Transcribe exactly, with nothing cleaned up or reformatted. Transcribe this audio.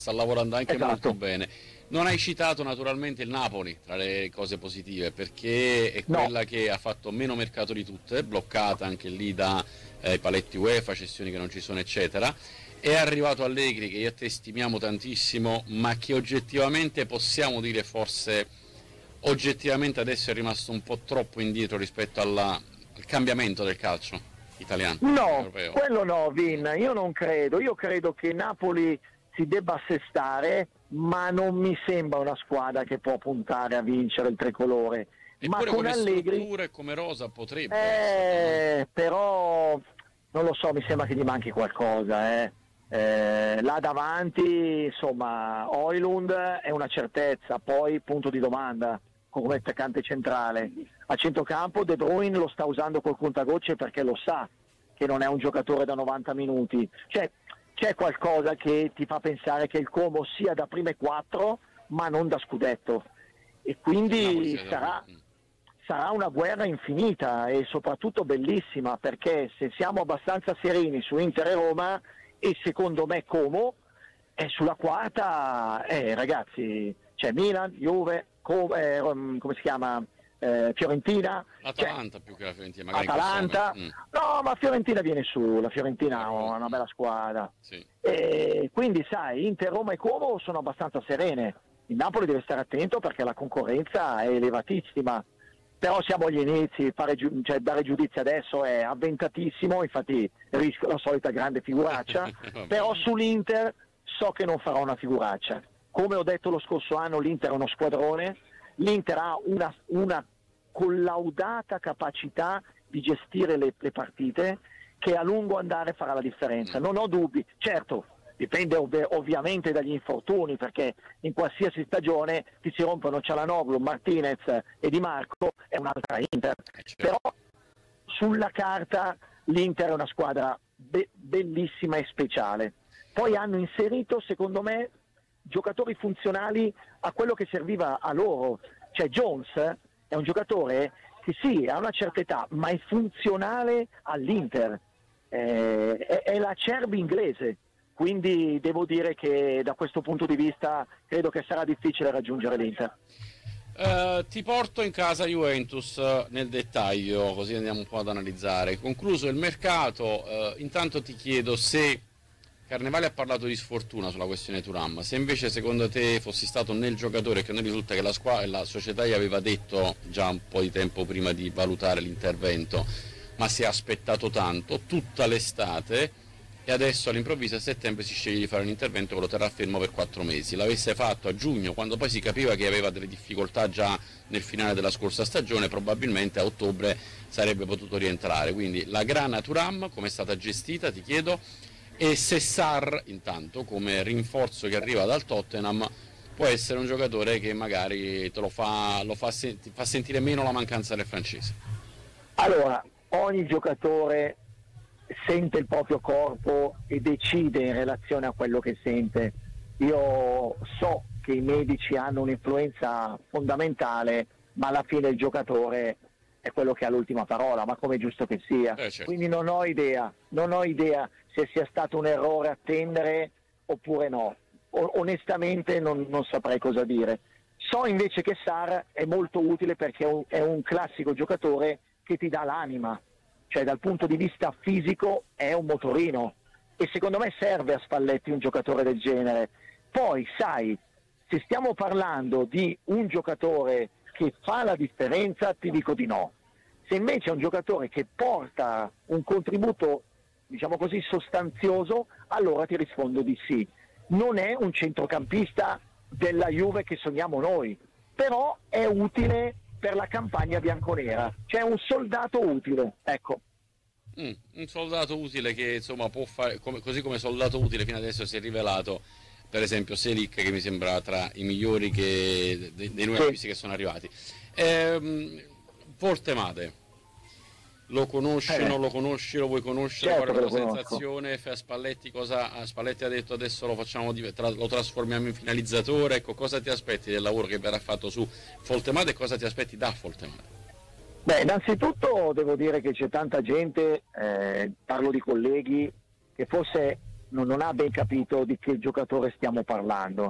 sta lavorando anche Esatto. molto bene. Non hai citato naturalmente il Napoli tra le cose positive, perché è No. quella che ha fatto meno mercato di tutte, bloccata anche lì da eh, paletti UEFA, cessioni che non ci sono eccetera. È arrivato Allegri, che io e te stimiamo tantissimo, ma che oggettivamente possiamo dire forse oggettivamente adesso è rimasto un po' troppo indietro rispetto alla, al cambiamento del calcio italiano, No, europeo. quello no, Vin, io non credo. Io credo che Napoli si debba assestare, ma non mi sembra una squadra che può puntare a vincere il tricolore. Ma Eppure con come Allegri, struttura e come rosa potrebbe essere, eh, però non lo so, mi sembra che gli manchi qualcosa. Eh. Eh, là davanti, insomma, Højlund è una certezza, poi punto di domanda come attaccante centrale. A centrocampo De Bruyne lo sta usando col contagocce perché lo sa che non è un giocatore da novanta minuti. Cioè, c'è qualcosa che ti fa pensare che il Como sia da prime quattro, ma non da scudetto. E quindi no? sarà, sarà una guerra infinita e soprattutto bellissima, perché se siamo abbastanza sereni su Inter e Roma, e secondo me Como, è sulla quarta, eh, ragazzi, c'è Milan, Juve, Com- eh, come si chiama? Eh, Fiorentina, L'Atalanta cioè, più che la Fiorentina, magari in Atalanta, questo momento. no, ma Fiorentina viene su, la Fiorentina Mm. ha una bella squadra. Sì. E quindi sai, Inter, Roma e Como sono abbastanza serene. Il Napoli deve stare attento perché la concorrenza è elevatissima, però siamo agli inizi, fare giu- cioè, dare giudizio adesso è avventatissimo, infatti rischio la solita grande figuraccia, però sull'Inter so che non farò una figuraccia. Come ho detto lo scorso anno, l'Inter è uno squadrone, l'Inter ha una, una collaudata capacità di gestire le, le partite che a lungo andare farà la differenza, non ho dubbi. Certo, dipende ov- ovviamente dagli infortuni, perché in qualsiasi stagione ti si rompono Cialanoglu, Martinez e Di Marco, è un'altra Inter, però sulla carta l'Inter è una squadra be- bellissima e speciale. Poi hanno inserito, secondo me, giocatori funzionali a quello che serviva a loro. Cioè Jones è un giocatore che sì, ha una certa età, ma è funzionale all'Inter, eh, è, è la Cerbi inglese, quindi devo dire che da questo punto di vista credo che sarà difficile raggiungere l'Inter. Uh, ti porto in casa Juventus uh, nel dettaglio, così andiamo un po' ad analizzare. Concluso il mercato, uh, intanto ti chiedo se Carnevale ha parlato di sfortuna sulla questione Thuram, se invece secondo te fossi stato nel giocatore, che non risulta che la squadra, la società gli aveva detto già un po' di tempo prima di valutare l'intervento, ma si è aspettato tanto, tutta l'estate, e adesso all'improvviso a settembre si sceglie di fare un intervento che lo terrà fermo per quattro mesi. L'avesse fatto a giugno, quando poi si capiva che aveva delle difficoltà già nel finale della scorsa stagione, probabilmente a ottobre sarebbe potuto rientrare. Quindi la grana Thuram come è stata gestita, ti chiedo, e se Sarr intanto come rinforzo che arriva dal Tottenham può essere un giocatore che magari te lo fa, lo fa, senti, fa sentire meno la mancanza del francese. Allora, ogni giocatore sente il proprio corpo e decide in relazione a quello che sente. Io so che i medici hanno un'influenza fondamentale, ma alla fine il giocatore è quello che ha l'ultima parola, ma come è giusto che sia. Eh, certo. Quindi non ho idea, non ho idea se sia stato un errore attendere oppure no. O- onestamente non, non saprei cosa dire. So invece che Sarr è molto utile perché è un, è un classico giocatore che ti dà l'anima, cioè dal punto di vista fisico è un motorino, e secondo me serve a Spalletti un giocatore del genere. Poi sai, se stiamo parlando di un giocatore che fa la differenza, ti dico di no. Se invece è un giocatore che porta un contributo, diciamo così, sostanzioso, allora ti rispondo di sì. Non è un centrocampista della Juve che sogniamo noi, però è utile per la campagna bianconera, cioè un soldato utile, ecco. Mm, un soldato utile che insomma può fare, come, così come soldato utile fino adesso si è rivelato per esempio Selic, che mi sembra tra i migliori che, dei, dei nuovi acquisti che sono arrivati. Ehm, Fortemade, lo conosci, Eh, non lo conosci, lo vuoi conoscere, certo qual è la che tua lo conosco. sensazione? Fa Spalletti, cosa, Spalletti ha detto adesso lo facciamo, tra, lo trasformiamo in finalizzatore, ecco, cosa ti aspetti del lavoro che verrà fatto su Foltemade e cosa ti aspetti da Foltemade? Beh, innanzitutto devo dire che c'è tanta gente, eh, parlo di colleghi, che forse non, non ha ben capito di che giocatore stiamo parlando.